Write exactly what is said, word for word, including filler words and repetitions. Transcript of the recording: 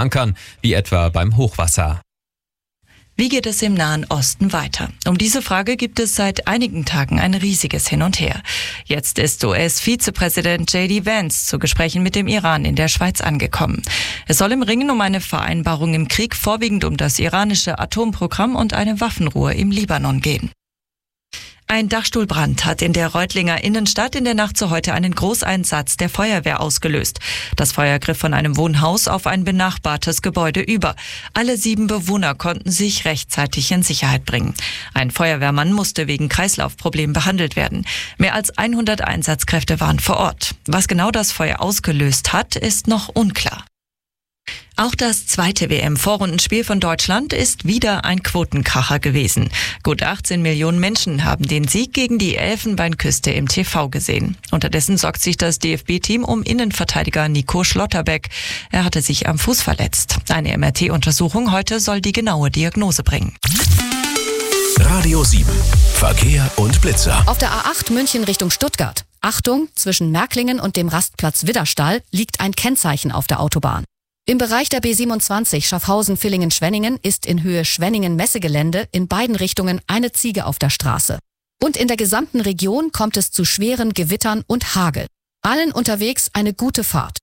verankern, wie etwa beim Hochwasser. Wie geht es im Nahen Osten weiter? Um diese Frage gibt es seit einigen Tagen ein riesiges Hin und Her. Jetzt ist U S-Vizepräsident J D Vance zu Gesprächen mit dem Iran in der Schweiz angekommen. Es soll im Ringen um eine Vereinbarung im Krieg vorwiegend um das iranische Atomprogramm und eine Waffenruhe im Libanon gehen. Ein Dachstuhlbrand hat in der Reutlinger Innenstadt in der Nacht zu heute einen Großeinsatz der Feuerwehr ausgelöst. Das Feuer griff von einem Wohnhaus auf ein benachbartes Gebäude über. Alle sieben Bewohner konnten sich rechtzeitig in Sicherheit bringen. Ein Feuerwehrmann musste wegen Kreislaufproblemen behandelt werden. Mehr als hundert Einsatzkräfte waren vor Ort. Was genau das Feuer ausgelöst hat, ist noch unklar. Auch das zweite W M-Vorrundenspiel von Deutschland ist wieder ein Quotenkracher gewesen. Gut achtzehn Millionen Menschen haben den Sieg gegen die Elfenbeinküste im T V gesehen. Unterdessen sorgt sich das D F B-Team um Innenverteidiger Nico Schlotterbeck. Er hatte sich am Fuß verletzt. Eine M R T-Untersuchung heute soll die genaue Diagnose bringen. Radio sieben. Verkehr und Blitzer. Auf der A acht München Richtung Stuttgart. Achtung, zwischen Märklingen und dem Rastplatz Widderstall liegt ein Kennzeichen auf der Autobahn. Im Bereich der B siebenundzwanzig Schaffhausen-Villingen-Schwenningen ist in Höhe Schwenningen-Messegelände in beiden Richtungen eine Ziege auf der Straße. Und in der gesamten Region kommt es zu schweren Gewittern und Hagel. Allen unterwegs eine gute Fahrt.